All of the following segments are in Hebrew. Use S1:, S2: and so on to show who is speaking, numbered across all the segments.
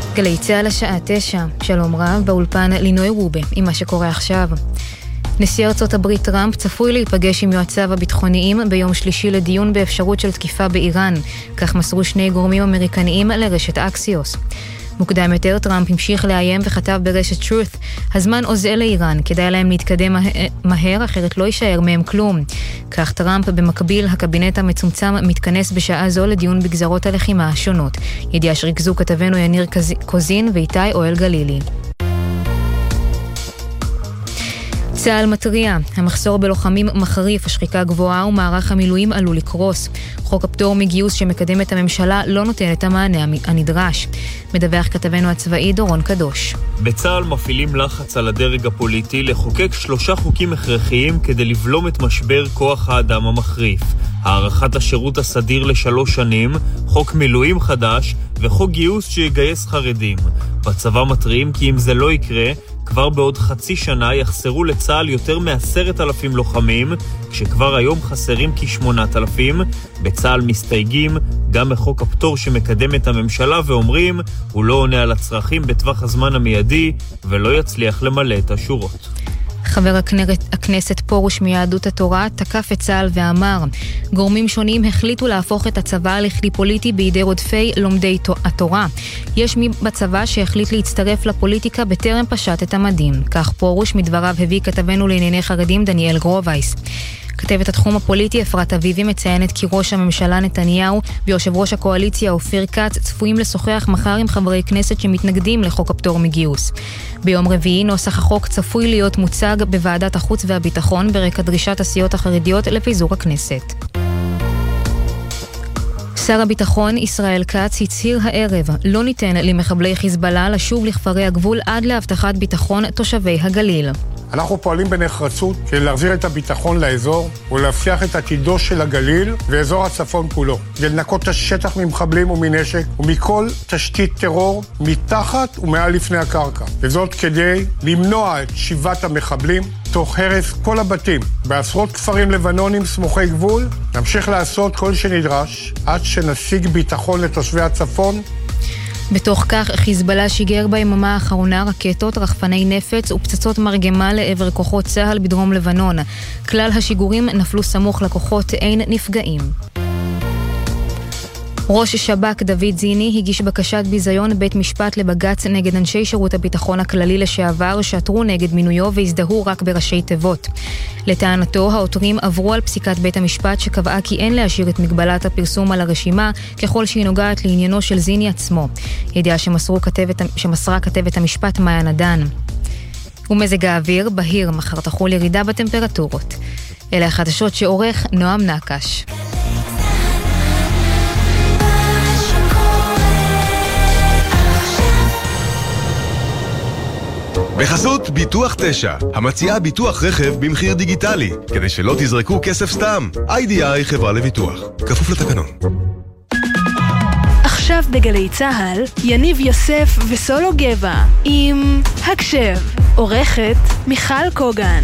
S1: גלי צהל השעה 9, שלום רב, באולפן לינוי רובה, עם מה שקורה עכשיו. נשיא ארצות הברית טראמפ צפוי להיפגש עם יועציו הביטחוניים ביום שלישי לדיון באפשרות של תקיפה באיראן, כך מסרו שני גורמים אמריקניים לרשת אקסיוס. מוקדם יותר טראמפ המשיך לאיים וכתב ברשת truth, הזמן עוזל לאיראן, כדאי להם להתקדם מהר, אחרת לא יישאר מהם כלום. כך טראמפ במקביל, הקבינט המצומצם מתכנס בשעה זו לדיון בגזרות הלחימה השונות. ידיעה שריכזו כתבנו יניר קוזין ואיתי אוהל גלילי. צה"ל מטריע, המחסור בלוחמים מחריף, השחיקה גבוהה ומערך המילואים עלול לקרוס. חוק הפטור מגיוס שמקדמת הממשלה לא נותן את המענה הנדרש. מדווח כתבנו הצבאי דורון קדוש.
S2: בצה"ל מפעילים לחץ על הדרג הפוליטי לחוקק 3 חוקים הכרחיים כדי לבלום את משבר כוח האדם המחריף. הארכת השירות הסדיר ל3 שנים, חוק מילואים חדש וחוק גיוס שיגייס חרדים. בצבא מטריעים כי אם זה לא יקרה, כבר בעוד חצי שנה יחסרו לצה"ל יותר מ10,000 לוחמים, כשכבר היום חסרים כ8,000. בצה"ל מסתייגים גם מחוק הפטור שמקדמת הממשלה ואומרים, הוא לא עונה על הצרכים בטווח הזמן המיידי ולא יצליח למלא את השורות.
S1: חבר הכנסת פורוש מיהדות התורה תקף את צה"ל ואמר, גורמים שונים החליטו להפוך את הצבא לכלי פוליטי בידי רודפי לומדי התורה. יש מי בצבא שהחליט להצטרף לפוליטיקה בטרם פשט את המדים. כך פורוש מדבריו הביא כתבנו לענייני חרדים דניאל גרובייס. כתבת התחום הפוליטי אפרת אביבי מציינת כי ראש הממשלה נתניהו ויושב ראש הקואליציה אופיר כץ צפויים לשוחח מחר עם חברי כנסת שמתנגדים לחוק הפטור מגיוס. ביום רביעי נוסח החוק צפוי להיות מוצג בוועדת החוץ והביטחון ברקע דרישת הסיעות החרדיות לפיזור הכנסת. שר הביטחון ישראל כץ הצהיר הערב, לא ניתן למחבלי חיזבאללה לשוב לכפרי הגבול עד להבטחת ביטחון תושבי הגליל.
S3: אנחנו פועלים בנחרצות כדי להחזיר את הביטחון לאזור ולהבטיח את עתידו של הגליל ואזור הצפון כולו. כדי לנקות את השטח ממחבלים ומנשק ומכל תשתית טרור מתחת ומעל לפני הקרקע. וזאת כדי למנוע את שיבת המחבלים תוך הרס כל הבתים בעשרות כפרים לבנונים סמוכי גבול. נמשיך לעשות כל שנדרש עד שנשיג ביטחון לתושבי הצפון.
S1: בתוך כך חיזבאללה שיגר ביממה האחרונה רקטות, רחפני נפץ ופצצות מרגמה לעבר כוחות צה"ל בדרום לבנון. כלל השיגורים נפלו סמוך לכוחות, אין נפגעים. ראש שב"כ דוד זיני הגיש בקשת ביזיון בית משפט לבג"ץ נגד אנשי שירות הביטחון הכללי לשעבר שעתרו נגד מינויו והזדהו רק בראשי תיבות. לטענתו, העותרים עברו על פסיקת בית המשפט שקבעה כי אין להשאיר את מגבלת הפרסום על הרשימה ככל שהיא נוגעת לעניינו של זיני עצמו. ידיעה שמסרה כתבת המשפט מאיה נדן. ומזג האוויר בהיר, מחר תחול ירידה בטמפרטורות. אלה החדשות שעורך נועם נקש.
S4: בחסות ביטוח 9, המציעה ביטוח רכב במחיר דיגיטלי, כדי שלא תזרקו כסף סתם. IDI חברה לביטוח, כפוף לתקנון.
S5: עכשיו בגלי צהל, יניב יוסף וסולו גבע, עם הקשב, עורכת מיכל קוגן.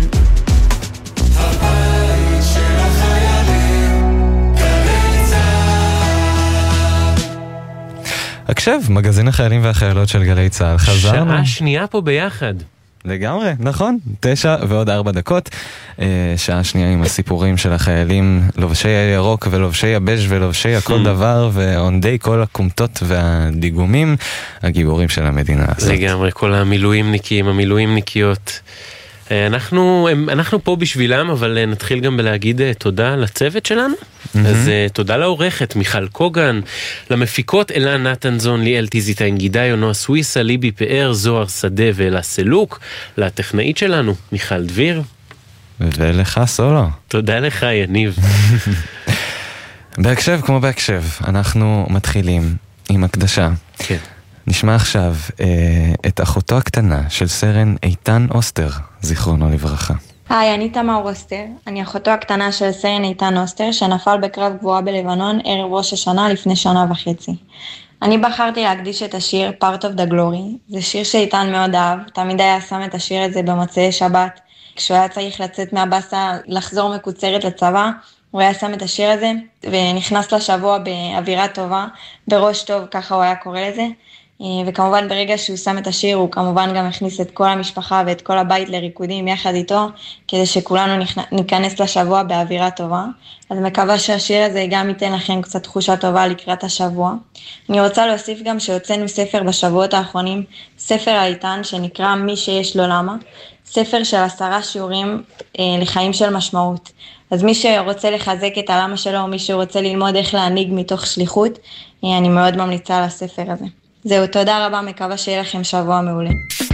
S6: הקשב, מגזין החיילים והחיילות של גלי צהל. חזרנו.
S7: שעה שנייה פה ביחד.
S6: לגמרי, נכון. 9 ועוד 4 דקות. שעה שנייה עם הסיפורים של החיילים, לובשי הירוק ולובשי הבז' ולובשי הכל דבר, ועונדי כל הקומטות והדיגומים, הגיבורים של המדינה הזאת.
S7: לגמרי, כל המילואימניקים, המילואימניקיות. אנחנו פה בשבילם, אבל נתחיל גם בלהגיד תודה לצוות שלנו. אז תודה לעורכת מיכל קוגן, למפיקות אלה נתנזון, ליאל טיזיטיין גידי, נועה סוויסה, ליבי פאר, זוהר שדה ואלה סלוק, לטכנאית שלנו מיכל דביר.
S6: ולך סולו.
S7: תודה לך יניב.
S6: בהקשב כמו בהקשב, אנחנו מתחילים עם הקדשה.
S7: כן.
S6: נשמע עכשיו את אחותו הקטנה של סרן איתן אוסטר, זיכרונו לברכה.
S8: היי, אני תמר אוסטר, אני אחותו הקטנה של סרן איתן אוסטר שנפל בקרב גבוהה בלבנון ערב ראש השנה לפני 1.5 שנה. אני בחרתי להקדיש את השיר Part of the Glory, זה שיר שאיתן מאוד אהב, תמיד היה שם את השיר הזה במוצאי שבת, כשהוא היה צריך לצאת מהבסה לחזור מקוצרת לצבא, הוא היה שם את השיר הזה ונכנס לשבוע באווירה טובה, בראש טוב, ככה הוא היה קורא לזה. וכמובן ברגע שהוא שם את השיר הוא כמובן גם הכניס את כל המשפחה ואת כל הבית לריקודים יחד איתו, כדי שכולנו ניכנס לשבוע באווירה טובה. אז מקווה שהשיר הזה גם ייתן לכם קצת תחושה טובה לקראת השבוע. אני רוצה להוסיף גם שהוצאנו ספר בשבועות האחרונים, ספר האיתן שנקרא מי שיש לו למה, ספר של 10 שיעורים לחיים של משמעות. אז מי שרוצה לחזק את הלמה שלו, או מי שרוצה ללמוד איך להנהיג מתוך שליחות, אני מאוד ממליצה על הספר הזה. זהו, תודה רבה, מקווה שיהיה לכם שבוע מעולה.